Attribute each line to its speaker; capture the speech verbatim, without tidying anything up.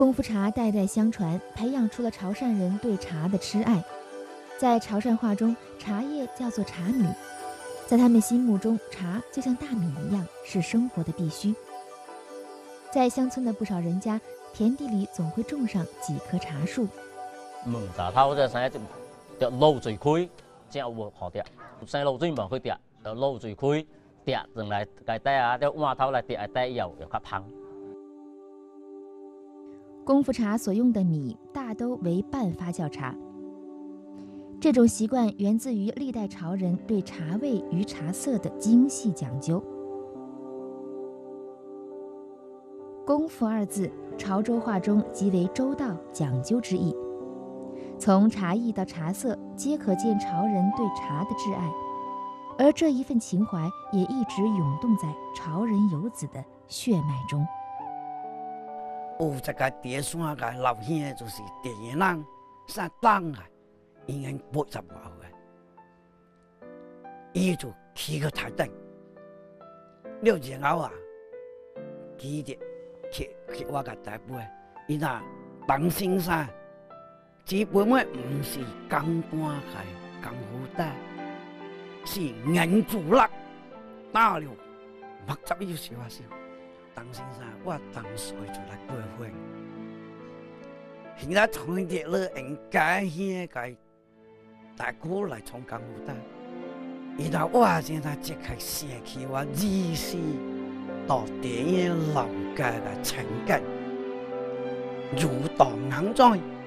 Speaker 1: 功夫茶代代相传，培养出了潮汕人对茶的痴爱。在潮汕话中，茶叶叫做茶米，在他们心目中，茶就像大米一样，是生活的必须。在乡村的不少人家，田地里总会种上几棵茶树。
Speaker 2: mừng茶thâu ra sáng tiệt lâu rồi khui, treo buộc họ tiệt, sáng lâu rồi mà khui tiệt, lâu rồi khui, tiệt dừng lại cái tay à, đeo hoa thâu lại tiệt tay dầu để khắp hàng。
Speaker 1: 功夫茶所用的米大都为半发酵茶，这种习惯源自于历代潮人对茶味与茶色的精细讲究。功夫二字，潮州话中即为周到讲究之意。从茶艺到茶色，皆可见潮人对茶的挚爱，而这一份情怀也一直涌动在潮人游子的血脉中。
Speaker 3: 有一个第山个老兄，就是第一人，姓张啊，已经八十外岁，伊就起个台灯，了然后啊，记得去去我个台北，伊那唐先生，基本上唔是钢管嘅功夫带，是银主力，打了六十一岁啊少。唐先生，我当时就来过婚，现在从啲了应该迄个大哥来从功夫带，伊那我现在即刻想起我儿时到电影老家嘅情景，如荡眼在。